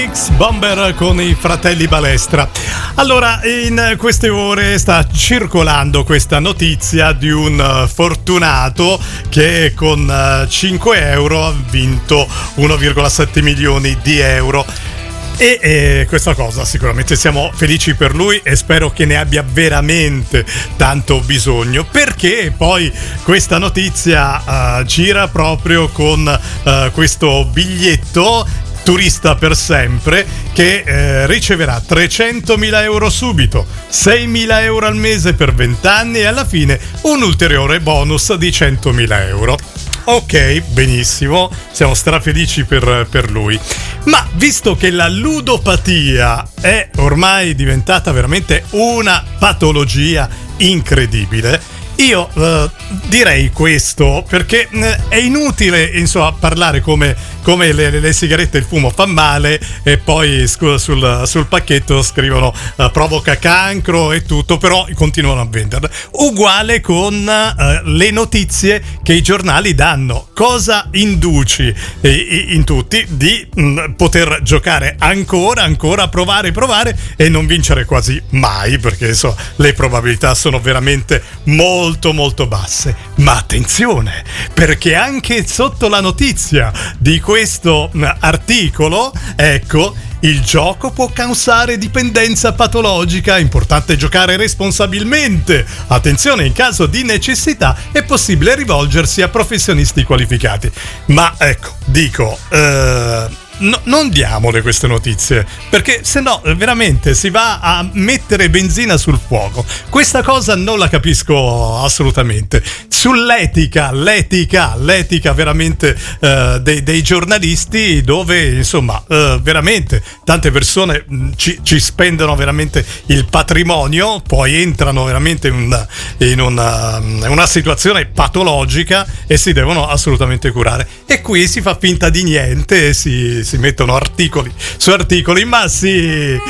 Bomber con i fratelli Balestra. Allora, in queste ore sta circolando questa notizia di un fortunato che con 5 euro ha vinto 1,7 milioni di euro. E questa cosa sicuramente siamo felici per lui e spero che ne abbia veramente tanto bisogno, perché poi questa notizia gira proprio con questo biglietto turista per sempre che riceverà 300.000 euro subito, 6.000 euro al mese per 20 anni e alla fine un ulteriore bonus di 100.000 euro. Ok, benissimo, siamo strafelici per lui. Ma visto che la ludopatia è ormai diventata veramente una patologia incredibile, io direi questo, perché è inutile insomma parlare come le sigarette e il fumo fa male e poi sul pacchetto scrivono provoca cancro e tutto, però continuano a venderle. Uguale con le notizie che i giornali danno. Cosa induci in tutti? Di poter giocare ancora, provare e non vincere quasi mai, perché insomma le probabilità sono veramente molto basse. Ma attenzione, perché anche sotto la notizia di questo articolo, ecco, il gioco può causare dipendenza patologica, è importante giocare responsabilmente. Attenzione, in caso di necessità è possibile rivolgersi a professionisti qualificati. Ma ecco, dico, non diamole queste notizie, perché se no veramente si va a mettere benzina sul fuoco. Questa cosa non la capisco assolutamente. Sull'etica veramente dei giornalisti, dove insomma veramente tante persone ci spendono veramente il patrimonio, poi entrano veramente in una situazione patologica e si devono assolutamente curare. E qui si fa finta di niente e si mettono articoli su articoli. Ma sì,